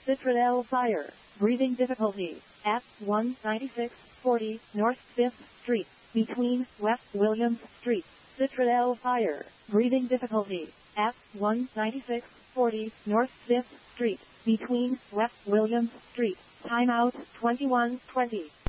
Citradel Fire. Breathing difficulty. At 19640 North 5th Street. Between West Williams Street. Citradel Fire. Breathing difficulty. At 19640 North 5th Street. Between West Williams Street. Timeout 2120.